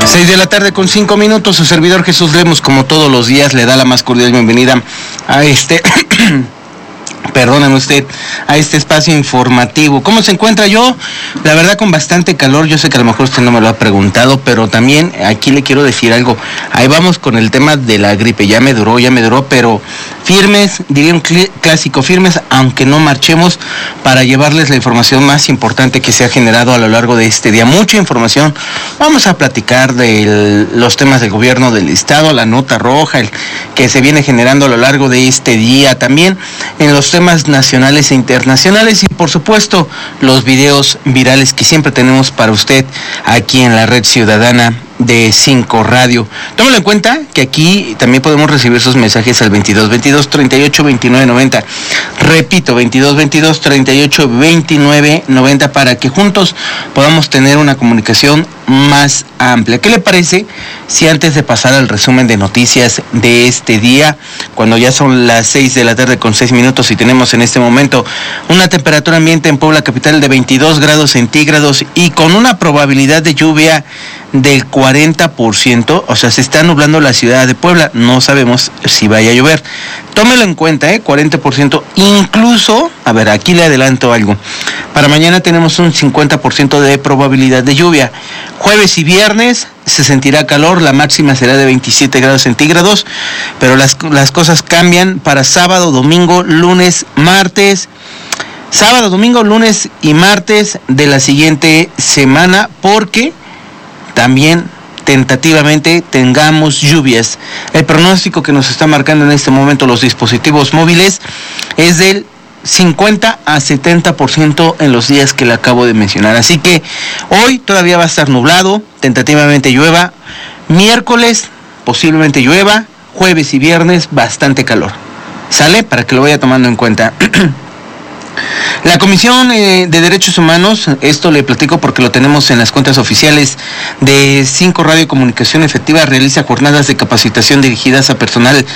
6 de la tarde con 5 minutos, su servidor Jesús Lemos, como todos los días, le da la más cordial bienvenida a perdóneme usted, a este espacio informativo. ¿Cómo se encuentra? Yo, la verdad, con bastante calor. Yo sé que a lo mejor usted no me lo ha preguntado, pero también aquí le quiero decir algo. Ahí vamos con el tema de la gripe. Ya me duró, pero firmes, diría un clásico, firmes, aunque no marchemos, para llevarles la información más importante que se ha generado a lo largo de este día. Mucha información. Vamos a platicar de los temas del gobierno del estado, la nota roja, el que se viene generando a lo largo de este día. También en los temas nacionales e internacionales y por supuesto los videos virales que siempre tenemos para usted aquí en la red ciudadana de 5 Radio. Tómalo en cuenta que aquí también podemos recibir sus mensajes al 2222-382990. Repito, 2222-382990 para que juntos podamos tener una comunicación más amplia. ¿Qué le parece si antes de pasar al resumen de noticias de este día, cuando ya son las 6 de la tarde con 6 minutos y tenemos en este momento una temperatura ambiente en Puebla capital de 22 grados centígrados y con una probabilidad de lluvia del 40%, o sea, se está nublando la ciudad de Puebla, no sabemos si vaya a llover. Tómelo en cuenta, 40%, incluso, a ver, aquí le adelanto algo. Para mañana tenemos un 50% de probabilidad de lluvia. Jueves y viernes se sentirá calor, la máxima será de 27 grados centígrados, pero las cosas cambian para sábado, domingo, lunes, martes. Sábado, domingo, lunes y martes de la siguiente semana, porque también tentativamente tengamos lluvias. El pronóstico que nos está marcando en este momento los dispositivos móviles es del 50 a 70% en los días que le acabo de mencionar. Así que hoy todavía va a estar nublado, tentativamente llueva. Miércoles posiblemente llueva. Jueves y viernes bastante calor. ¿Sale? Para que lo vaya tomando en cuenta. La Comisión de Derechos Humanos, esto le platico porque lo tenemos en las cuentas oficiales de 5 Radio Comunicación Efectiva, realiza jornadas de capacitación dirigidas a personal